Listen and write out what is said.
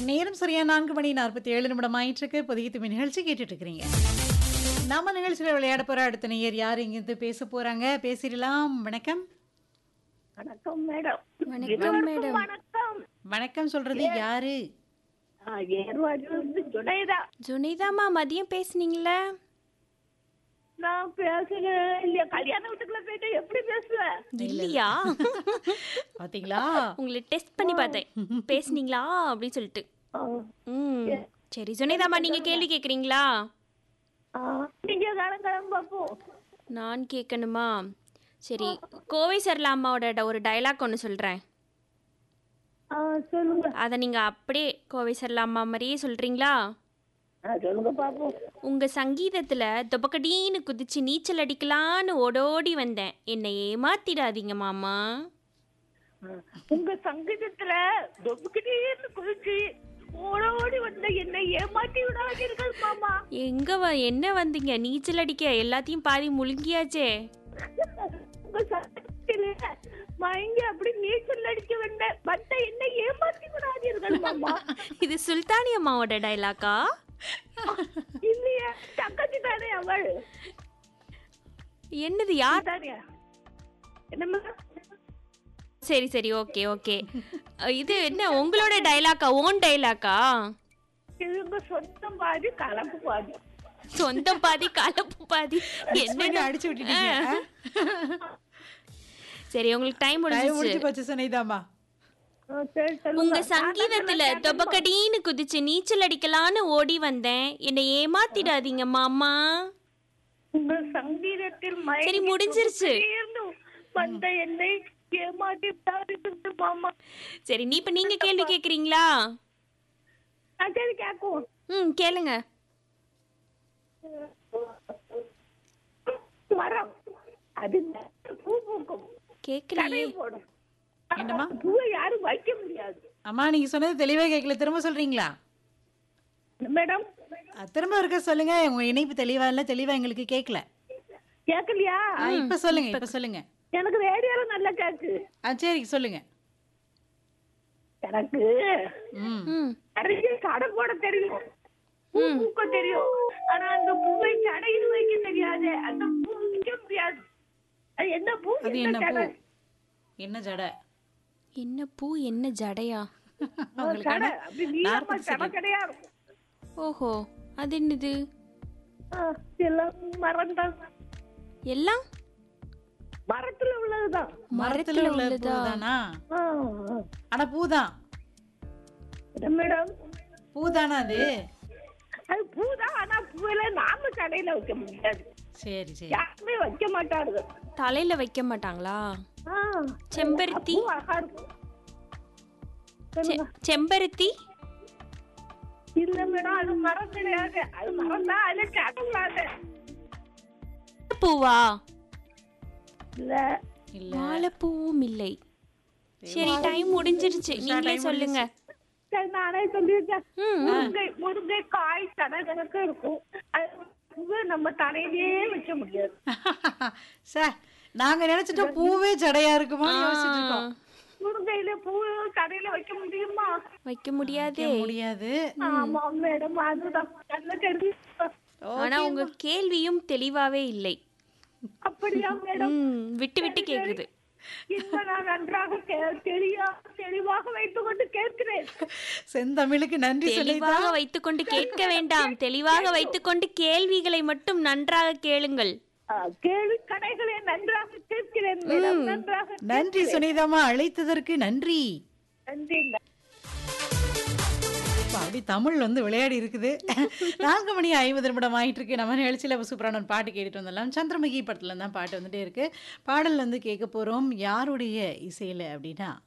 நேரம் சரியா 4 மணி 47 நிமிடம் ஆயிட்டிருக்கு. புதிய தும்பி நிகழ்ச்சி கேட்டுட்டு இருக்கிறீங்க. நம்ம நிகழ்ச்சியில விளையாட போற அடுத்த நேயர் யார் இங்கிருந்து பேச போறாங்க? பேசிடலாம். வணக்கம். வணக்கம் மேடம். வணக்கம் இருவருக்கும் மேடம். வணக்கம். வணக்கம் சொல்றது யாரு? ஏர்வாடியிலிருந்து ஜுனைதா. ஜுனைதாமா மதியம் பேசுனீங்களா? நான் பேசுறேன் இல்லையா, கல்யாண வீட்டுக்குள்ள போயிட்டு எப்படி பேசுவேன்? இல்லையா? பாத்தீங்களா? உங்களை டெஸ்ட் பண்ணி பார்த்தேன். பேசுனீங்களா அப்படின்னு சொல்லிட்டு. ம் சரி ஜுனைதாமா, நீங்க கேள்வி கேக்குறீங்களா? நீங்க காலம் பார்ப்போம். நான் கேட்கணுமா? சரி, கோவை சரளா அம்மாவோட ஒரு டயலாக் ஒன்று சொல்கிறேன். சொல்லுங்க. அதை நீங்கள் அப்படியே கோவை சரளா அம்மா மாதிரியே சொல்கிறீங்களா? சொல்லுங்க பார்ப்போம். உங்கள் சங்கீதத்தில் தொபக்கடின்னு குதிச்சு நீச்சல் அடிக்கலான்னு ஓடோடி வந்தேன், என்னை ஏமாத்திடாதீங்க மாமா. உங்க சங்கீதத்துல தொப்புக்கிட்டேன்னு குதிச்சு ஓடோடி வந்த என்னை ஏமாத்தி விடாதீர்கள் மாமா. என்ன வந்தீங்க நீச்சல் அடிக்க? எல்லாத்தையும் பாதி முழுங்கியாச்சே. உங்க சங்கீதத்துல மயங்கி அப்படி நீச்சல் அடிக்க வந்த என்னை ஏமாத்தி விடாதீர்கள் மாமா. இது சுல்தானி அம்மாவோட டைலாக்கா? இல்லையா, தங்கச்சி தானே அவள். என்னது யார்? தானே என்னம்மா? சரி சரி, ஓகே ஓகே. இது என்ன உங்களோட டைலாக்கா? ஓன் டைலாக்கா? இவங்க சொந்தம் பாதி கலப்பு பாதி. சொந்தம் பாதி கலப்பு பாதி. என்ன அடிச்சு விட்டுட்டீங்க. சரி, உங்களுக்கு டைம் முடிஞ்சு முடிஞ்சிச்சு. போச்சு சுனைதாமா. உங்க சங்கீதத்துல தொபக்கடின்னு குதிச்சு நீச்சல் அடிக்கலான்னு ஓடி வந்தேன், என்னை ஏமாத்திடாதீங்க மாமா. உங்க சங்கீதத்தில் சரி, முடிஞ்சிருச்சு. வந்த என்னை ஏமாத்தி விடாதீர்கள் மாமா. சரி, இப்ப நீங்க கேள்வி கேக்குறீங்களா? சரி கேட்கும். கேளுங்க. மரம் அது பூ பூக்கும், கேக்கலையே. போடும். என்னம்மா? பூவை யாரும் வைக்க முடியாது. அம்மா நீங்க சொன்னது தெளிவா கேட்கல, திரும்ப சொல்றீங்களா? மேடம் திரும்ப இருக்க சொல்லுங்க. உங்க இணைப்பு தெளிவா இல்ல, தெளிவா எங்களுக்கு கேட்கல. கேக்கலையா? இப்ப சொல்லுங்க, இப்ப சொல்லுங்க. எனக்கு ரேடியோல நல்லா கேக்கு. சரி சொல்லுங்க. எனக்கு ம் நிறைய கடை போட தெரியும், பூ பூக்க தெரியும். ஆனா அந்த பூவை கடையில் வைக்க தெரியாது. அந்த பூ விற்க முடியாது. அது என்ன பூ? அது என்ன பூ? என்ன ஜடை? என்ன பூ என்ன ஜடையா? கடை அப்படி நீளமா கடை கடையா இருக்கும். ஓஹோ, அது என்னது? எல்லாம் மரம் தான். எல்லாம் மரத்துல உள்ளதுதான். மரத்துல உள்ள பூதானா? ஆனா பூதான். மேடம் பூதானா அது? அது பூதான். ஆனா பூவில நாம கடையில வைக்க முடியாது. சரி சரி. யாருமே வைக்க மாட்டாரு. தலையில வைக்க மாட்டாங்களா? செம்பருத்தி? பூ அழகா இருக்கும். செம்பருத்தி இல்ல மேடம், அது மரம் கிடையாது. அது மரம் தான், அதுல கடவுளாது. பூவா? இல்ல இல்ல. வாழைப்பூவும் இல்லை. சரி, டைம் முடிஞ்சிருச்சு. நீங்களே சொல்லுங்க. சரி, நானே சொல்லியிருக்கேன். முருங்கை காய் கடை கணக்கு இருக்கும். அது பூவை நம்ம தலையிலேயே வைக்க முடியாது. சார் நாங்க நினைச்சிட்டோம் பூவே ஜடையா இருக்குமா யோசிச்சுட்டு இருக்கோம். முருங்கையில பூ கடையில வைக்க முடியுமா? வைக்க முடியாதே. முடியாது. ஆமா மேடம், அதுதான் நல்ல கேள்வி. ஆனா உங்க கேள்வியும் தெளிவாவே இல்லை. அப்படியா மேடம்? விட்டு விட்டு கேக்குது. இன்னும் நான் நன்றாக தெளிவாக வைத்துக் கொண்டு கேட்கிறேன். செந்தமிழுக்கு நன்றி. தெளிவாக வைத்துக்கொண்டு கேட்க வேண்டாம், தெளிவாக வைத்துக்கொண்டு கேள்விகளை மட்டும் நன்றாக கேளுங்கள். கேள்வி கடைகளை நன்றாக கேட்கிறேன் மேடம். நன்றாக நன்றி சுனிதாமா, அழைத்ததற்கு நன்றி. நன்றி. அப்படி தமிழ் வந்து விளையாடி இருக்குது. 4 மணி 50 நிமிடம் ஆயிட்டு இருக்கு. நம்ம நிகழ்ச்சியில் சூப்பரான ஒரு பாட்டு கேட்டுட்டு வந்துடலாம். சந்திரமுகி படத்துல தான் பாட்டு வந்துட்டே இருக்கு. பாடல் வந்து கேட்க போறோம். யாருடைய இசையில அப்படின்னா